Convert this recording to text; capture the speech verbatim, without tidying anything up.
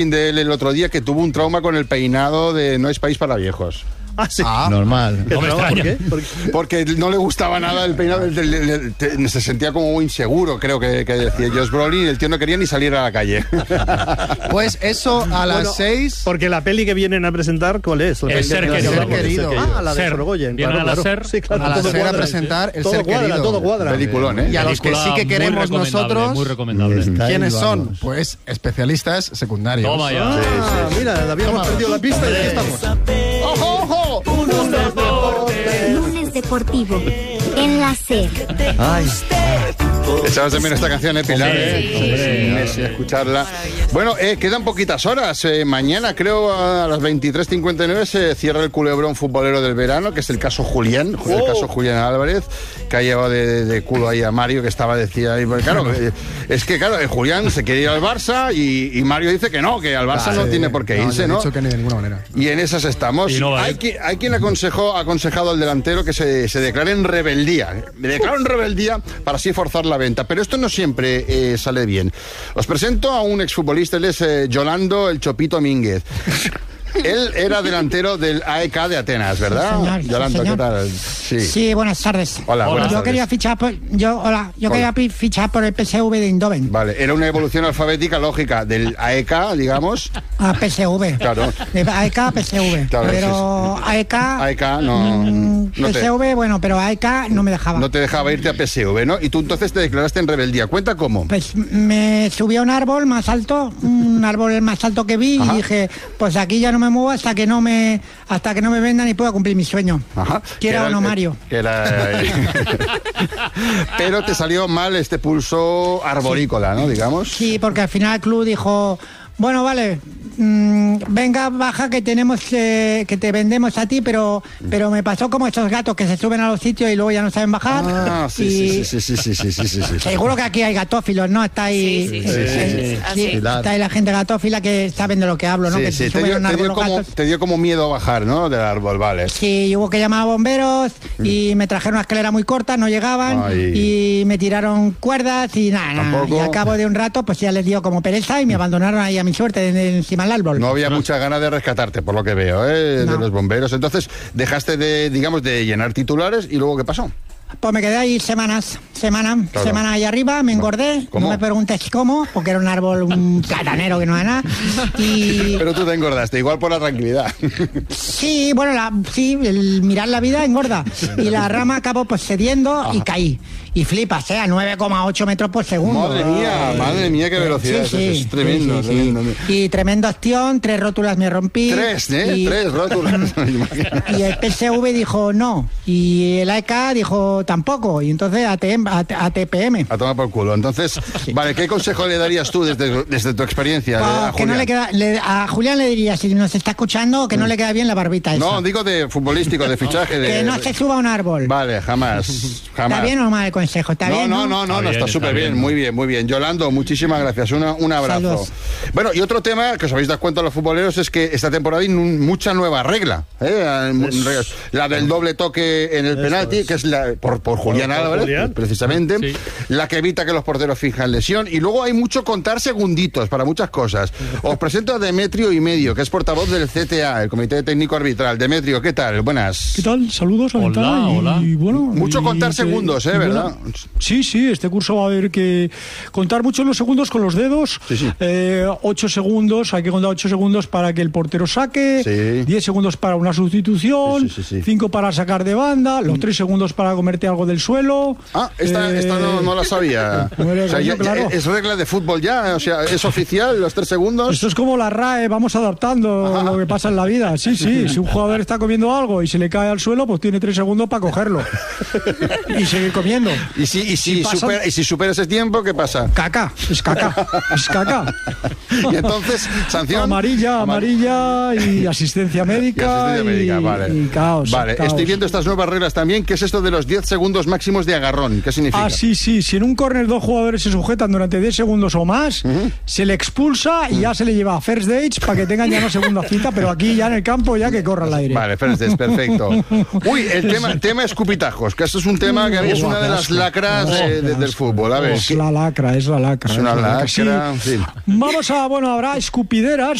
de él el otro día que tuvo un trauma con el peinado de No es país para viejos. Ah, sí. Ah, normal. No me extraña. ¿Por qué? ¿Por qué? Porque no le gustaba nada el peinado, el- el- el- el- se sentía como inseguro, creo que, que decía Josh Brolin, y el tío no quería ni salir a la calle. Pues eso a las Bueno, seis. Porque la peli que vienen a presentar, ¿cuál es? El Ser El Querido. Ser Querido. Ah, la de Ser. Sorogoyen. Vienen Claro, a la claro. Ser. Sí, claro, A la todo Ser a cuadra. presentar El todo Ser cuadra, Querido. todo cuadra. Peliculón, ¿eh? Y a los que Película sí que muy queremos recomendable, nosotros, Muy recomendable. Está ahí, ¿quiénes son? vamos. Pues especialistas secundarios. Toma ya. Ah, mira, habíamos perdido la pista y aquí estamos. ¡Ojo, ojo! Lunes Deportivo en la SER. Ay, Echabas de menos esta canción, ¿eh, Pilar? Hombre, ¿eh? hombre. Sí, Messi, escucharla. Bueno, eh, quedan poquitas horas. Eh, mañana, creo, a las veintitrés cincuenta y nueve se cierra el culebrón futbolero del verano, que es el caso Julián, el Oh. caso Julián Álvarez, que ha llevado de, de culo ahí a Mario, que estaba, decía, ahí, pues, claro, eh, es que, claro, eh, Julián se quiere ir al Barça y, y Mario dice que no, que al Barça no Sí. tiene por qué No, irse, yo he ¿no? dicho que ni de ninguna manera. Y en esas estamos. Y no va a hay, ir. qui- hay quien aconsejó, ha aconsejado al delantero que se, se declare en rebeldía. Me declaro en rebeldía para así forzar la venta. Pero esto no siempre eh, sale bien. Os presento a un exfutbolista, él es eh, Yolando el Chopito Mínguez. Él era delantero del A E K de Atenas, ¿verdad? Sí, señor, sí, Yolando, señor. ¿qué tal? Sí. Sí, buenas tardes. Hola, buenas yo tardes. quería fichar por, yo, hola, yo Hola. quería pi- fichar por el P S V de Eindhoven. Vale, era una evolución alfabética lógica del A E K, digamos. A P S V. Claro. De A E K a P S V. Claro, pero sí, A E K. A E K no- mm, no te- P S V, bueno, pero A E K no me dejaba. No te dejaba irte a P S V, ¿no? Y tú entonces te declaraste en rebeldía. Cuenta cómo. Pues me subí a un árbol más alto, un árbol el más alto que vi, Ajá. y dije, pues aquí ya no me muevo hasta que no me hasta que no me vendan y pueda cumplir mi sueño. Ajá. Quiera o no, el- Mario. que era- Pero te salió mal este pulso arborícola, ¿no? Digamos. Sí, porque al final el club dijo, bueno, vale, mm, venga, baja que tenemos eh, que te vendemos a ti, pero pero me pasó como estos gatos que se suben a los sitios y luego ya no saben bajar. Ah, sí, y sí, sí, sí, sí, sí, sí, sí, sí. seguro que aquí hay gatófilos, ¿no? Está ahí, Sí, sí, eh, sí, eh, sí, sí, sí. está ahí la gente gatófila que saben de lo que hablo, ¿no? Sí, que sí, se te suben dio, a un te árbol dio los como, gatos. te dio como miedo bajar, ¿no? Del árbol, vale. Sí, hubo que llamar a bomberos y me trajeron una escalera muy corta, no llegaban Ay. y me tiraron cuerdas y nada, nada. Tampoco. Y al cabo de un rato pues ya les dio como pereza y me abandonaron ahí a mi suerte en- encima del árbol. No había mucha ganas de rescatarte, por lo que veo, ¿eh? No. De los bomberos. Entonces, dejaste de, digamos, de llenar titulares y luego, ¿qué pasó? Pues me quedé ahí semanas, semana, Claro. semana ahí arriba, me engordé, ¿Cómo? no me preguntes cómo, porque era un árbol, un platanero que no era nada. Y Pero tú te engordaste, igual por la tranquilidad. sí, bueno, la, sí, el mirar la vida engorda. Y la rama acabó pues cediendo y caí. Y flipas, ¿eh? A nueve coma ocho metros por segundo. Madre mía, madre mía, qué velocidad. Sí, sí, es, es tremendo, sí, sí, sí. tremendo. Y tremenda opción, tres rótulas me rompí. Tres, ¿eh? Y, Tres rótulas. y el P S V dijo no. Y el A E K dijo tampoco. Y entonces A T M, A T P M. A tomar por culo. Entonces, vale, ¿qué consejo le darías tú desde, desde tu experiencia? Pues a que no Julián? le queda, le- a Julián le diría, si nos está escuchando, que no le queda bien la barbita esa. No, digo de futbolístico, de fichaje. De, que no se suba a un árbol. Vale, jamás. jamás. ¿Está bien o mal el consejo? ¿Está no, bien? no, no, no, Está no, bien, está está súper bien, bien. muy bien, muy bien. Yolando, muchísimas gracias, Una- un abrazo. Saludos. Bueno, y otro tema que os habéis dado cuenta los futboleros es que esta temporada hay un- mucha nueva regla, ¿eh? La del doble toque en el penalti, que es la, por, por Julián por Álvarez, Julián. precisamente, Sí. la que evita que los porteros fijan lesión, y luego hay mucho contar segunditos para muchas cosas. Os presento a Demetrio y Medio, que es portavoz del C T A, el Comité Técnico Arbitral. Demetrio, ¿qué tal? Buenas. ¿Qué tal? Saludos, Hola, Alentada, y, hola. y bueno, Mucho y contar que- segundos, ¿eh? y ¿Verdad? bueno, sí, sí, este curso va a haber que contar mucho los segundos con los dedos. Sí, sí. Eh, ocho segundos, hay que contar ocho segundos para que el portero saque, Sí. diez segundos para una sustitución, Sí, sí, sí, sí. cinco para sacar de banda, los tres segundos para comerte algo del suelo. Ah, esta, Eh, esta no, no la sabía. Hombre, O sea, ya- coño, claro. ya es regla de fútbol ya, o sea, es oficial, los tres segundos. Esto es como la R A E, vamos adaptando lo que pasa en la vida. Sí, sí, si un jugador está comiendo algo y se le cae al suelo, pues tiene tres segundos para cogerlo y seguir comiendo. Y si, y si, Y pasan- supera, y si supera ese tiempo, ¿qué pasa? Caca, es caca, es caca. Y entonces, sanción. Amarilla, Amar- amarilla y asistencia Y médica asistencia médica, vale. y caos. Vale, caos. estoy viendo estas nuevas reglas también. ¿Qué es esto de los diez segundos máximos de agarrón. ¿Qué significa? Ah, sí, sí. Si en un córner dos jugadores se sujetan durante diez segundos o más, uh-huh. se le expulsa y ya se le lleva a first dates para que tengan ya una segunda cita, pero aquí ya en el campo ya que corra al aire. Vale, first dates, perfecto. Uy, el tema, tema escupitajos, que esto es un tema que a mí es una de las lacras eh, de, del fútbol. A ver, es la lacra, es la lacra. Es una es la lacra, lacra. Sí. sí. Vamos a, bueno, habrá escupideras.